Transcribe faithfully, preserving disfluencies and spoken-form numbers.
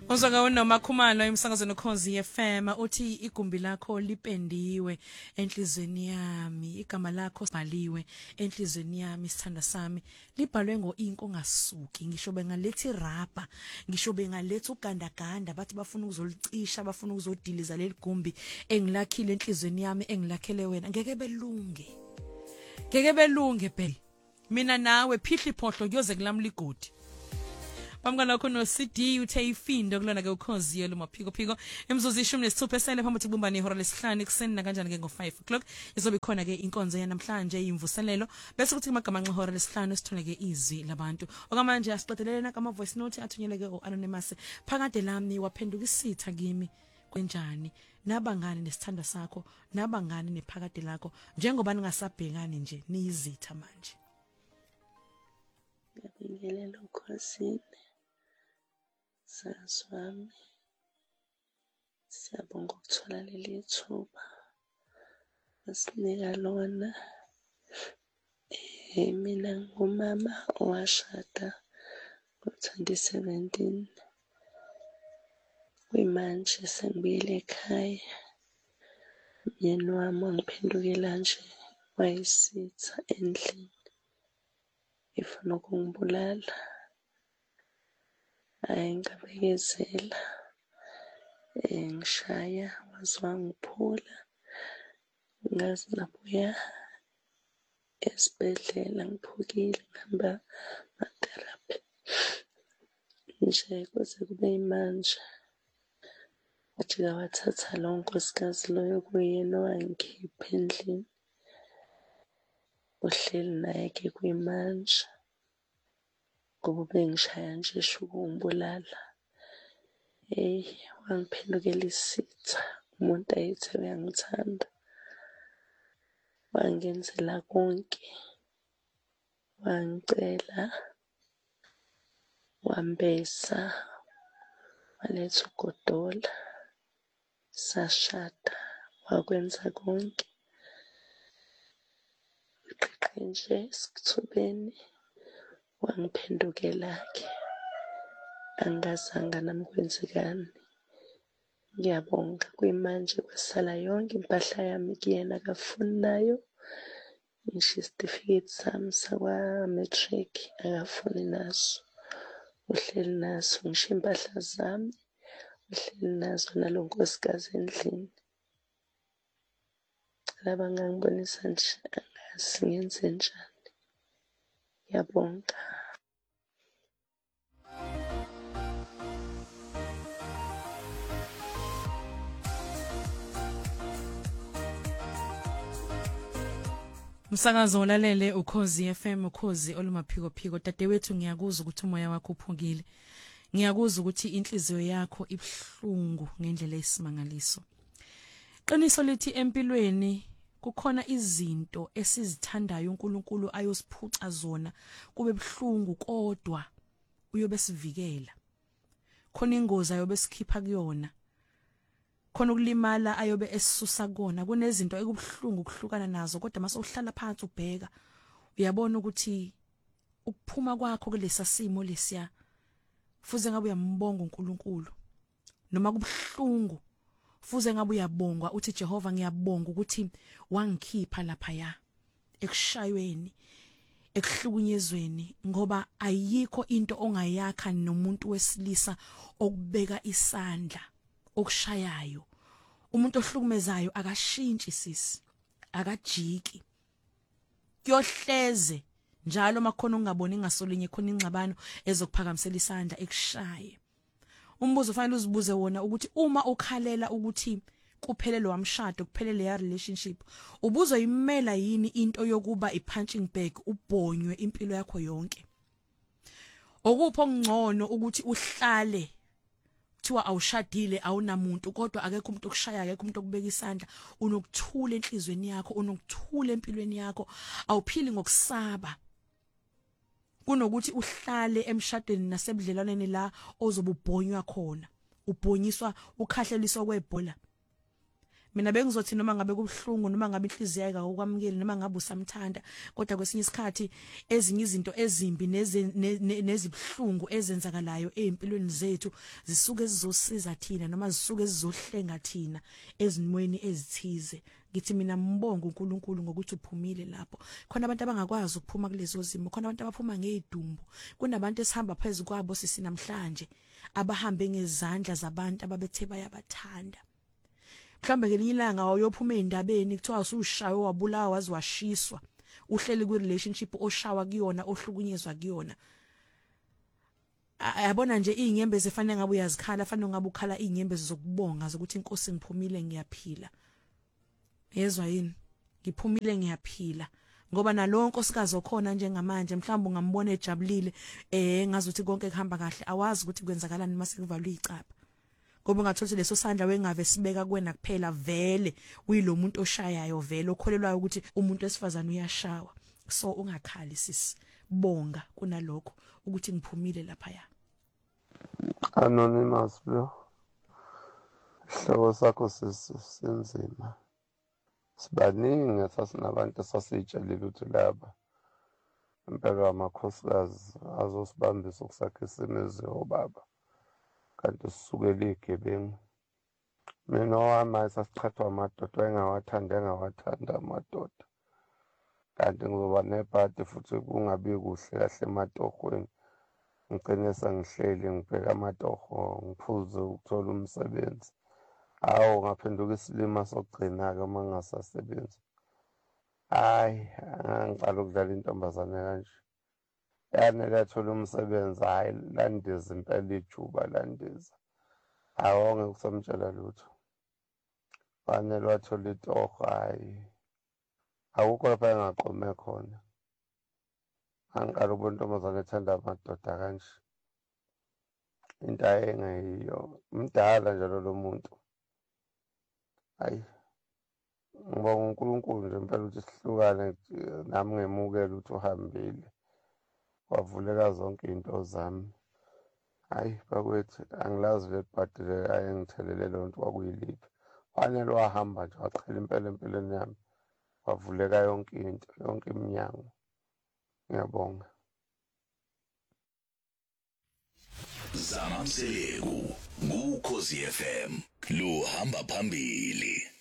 Uzaka unoma Khumalo emsakazweni Ukhozi F M uthi igumbi lakho lipendiwe enhlizweni yami, igama lakho sibhaliwe enhlizweni yami, sithanda sami libhalwe ngo inko ngasuki, ngisho bengalethi rubber, ngisho bengalethi ugandaganda bathi bafuna ukuzolicisha, bafuna ukuzodiliza leli gumbi engilakhile enhlizweni yami, engilakhele wena, ngeke belunge ngeke belunge phela mina nawe phihli phohlo kuyoze kulami ligodi. Bamngana wakho no C D uthe ifindo kulona ke Ukhozi yelo maphiko phiko emzuzu ishumi nesithupha esele phambi kubumba nehora lesihlanu ekuseni na kanjani ke ngo five o'clock izobe khona ke inkonzo yanamhlanje imvuselelo bese kuthi magama ngehora lesihlanu sithole ke izwi labantu okamanje asiqedelelena kama voice note athunyele ke anonymous phakade lami waphenduka isitha kimi kwenjani nabangani nesithanda sakho nabangani nephakade lakho njengoba ningasabhekani nje niyizitha manje. Ngiyabingelela Ukhosini saswami, siyabonga ukuthola leli thuba asinika lona. Eh mina ngumama owashada ngo twenty seventeen, kuyimanje sengibuyele ekhaya. Myeni wami wangiphendukela nje wayisitha endlini ifuna ukungibulala. Hayi ngabekezela eh ngishaya wazwangiphula ngazi ngabuya esibhedlela ngiphukile ngihamba ma-therapy nje kuze kube yimanje wajika wathatha lo nkosikazi loyo kuyena owangikhipha endlini uhleli naye-ke kuyimanje ngoba bengishaya nje sho ukungibulala. Hey wangiphendukela isitha umuntu ayethe uyangithanda wangenzela konke wangicela wambesa waletha ugodola sashada wakwenza konke uqiqe nje esithubeni wangiphendukela-ke angazanga nami kwenzekani. Ngiyabonga kuyimanje kwasala yonke impahla yami kuyena akafuni nayo, ngisho isitifiketi sami sakwa-matric akafuni naso, uhleli naso, ngisho impahla zami uhleli nazo nalo nkosikazi endlini. Laba ngangibonisa nje angazi ngenze njani. Ngiyabonga. Msakazo lalele Ukhozi F M, Ukhozi olumaphiko phiko. Dadewethu ngiyakuzwa ukuthi umoya wakho uphukile. Ngiyakuzwa ukuthi inhliziyo yakho ibhlungu ngendlela esimangaliso. Qiniso lithi empilweni kukhona izinto esizithandayo uNkulunkulu ayosiphuca zona kube bhlungu kodwa uyobe sivikela. Khona ingozi ayobe sikhipha kuyona. Khona ukulimala ayobe esisusa kona. Kunezinto ekubhlungu ukuhlukana nazo kodwa mase uhlala phansi ubheka uyabona ukuthi ukuphuma kwakho kulesa simo lesiya fuze ngabe uyambonga uNkulunkulu. Noma kubhlungu fuze ngabe uyabonga uthi Jehova ngiyabonga ukuthi wangikhipha lapha ya ekushayweni ekuhlukunyezweni, ngoba ayikho into ongayakha nomuntu wesilisa okubeka isandla okushayayo. Umuntu ohlukumezayo akashintshi sisi, akajiki, kuyohleze njalo makhona ungaboni ngasolinye khona ingxabano ezokuphakamisela isandla ekushaye. Umbuzo fanele uzibuze wona ukuthi uma ukhalela ukuthi kuphelele wamshado kuphelele ya relationship, ubuzo yimela yini into yokuba i-punching bag ubhonywe impilo yakho yonke? Okupho ngcono ukuthi uhlale kuthiwa awushadile awunamuntu kodwa akekho umuntu okushaya, akekho umuntu okubeka isandla, unokuthula enhlizweni yakho, unokuthula empilweni yakho, awuphili ngokusaba, kunokuthi uhlale emshadweni nasebudlelwaneni la ozobubhonywa khona, ubhonyiswa ukhahleliswa kwebhola. mina bengizothi noma ngabe kubhlungu noma ngabe inhliziyo yakhe ukwamukeli noma ngabe usamthanda kodwa kwesinye isikhathi ezinye izinto ezimbi nezibhlungu ezenzakalayo empilweni zethu zisuke zizosiza thina noma zisuke zizohlenga thina ezimweni ezithize ngithi mina mbonga uNkulunkulu ngokuthi uphumile lapho khona abantu abangakwazi ukuphuma kulezo zimo khona abantu abaphuma ngezidumbu kunabantu esihamba phezulu kwabo sisi namhlanje abahambe ngezandla zabantu ababethe bayabathanda mhlambe ngelinye ilanga wayophuma endabeni kuthiwa usushaye wabulawa wazi washiswa uhleli ku relationship oshawa kuyona ohlukunyezwa kuyona ayabona nje inyembezi efanele ngabe uyazikhala fanele ngabe ukhala inyembezi zokubonga zokuthi inkosi ngiphumile ngiyaphila yezwa yini ngiphumile ngiyaphila ngoba nalo nkosikazi okhona njengamanje mhlawumbe ungambona ejabulile eh ngazuthi konke kuhamba kahle awazi ukuthi kwenzakalani mase kuvalwe icapha ngoba ungathothi leso sandla wengave sibeka kuwena kuphela vele uyilo muntu oshayayo vele okholelwayo ukuthi umuntu wesifazana uyashawa so ungakhali sisi bonga kunalokho ukuthi ngiphumile lapha ya Anonymous bro Hloko sakho sisenzima sibaningi sasinabantu sasitshelile ukuthi laba impela amakhosikazi azosibambisa ukusakha isimezi obaba kanti sisukele igebengu mina owami sasichathwa amadoda engawathanda engawathanda amadoda kanti ngizoba nebhadi futhi kungabi kuhle kahle ematohweni ngicine sengihleli ngibheka amatoho ngiphuze ukuthola umsebenzi awu ngaphenduka isilima sokugcina-ke uma ngingasasebenzi hayi angiqala ukudlala intombazane kanje yanele yathola umsebenzi hayi landiza impela ijuba landiza awonge kusamtshela lutho fanele wathola itoho hayi akukho lapha engaqome khona angiqala ukubona intombazane ethanda amadoda kanje into ayengayiyo mdala njalo lo muntu hayi ngibonga uNkulunkulu nje impela ukuthi sihlukane nami ngemukela ukuthi uhambile wavuleka zonke izinto zami hayi bakwethu angilazi le bhadi le ayengithelele lonto kwakuyiliphi fanele wahamba nje wachela impela empilweni yami wavuleka yonke into yonke iminyango ngiyabonga Zama Mseleku, Ukhozi F M, lo hamba phambili.